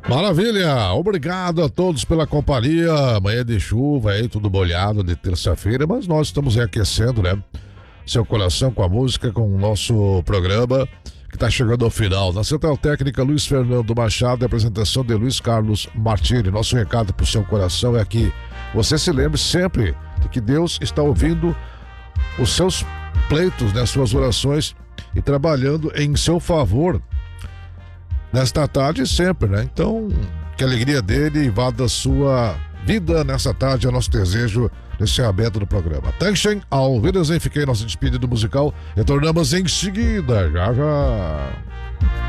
Maravilha, obrigado a todos pela companhia. Amanhã de chuva aí, tudo molhado de terça-feira, mas nós estamos aquecendo, né? Seu coração com a música, com o nosso programa que está chegando ao final. Na Central Técnica, Luiz Fernando Machado e apresentação de Luiz Carlos Martini. Nosso recado para o seu coração é que você se lembre sempre de que Deus está ouvindo os seus pleitos, né, suas orações e trabalhando em seu favor nesta tarde e sempre, né? Então, que a alegria dele invada a sua vida nessa tarde é o nosso desejo nesse aberto do programa. Attention, ao Wiedersehen, fiquei nossa despedida musical. Retornamos em seguida, já.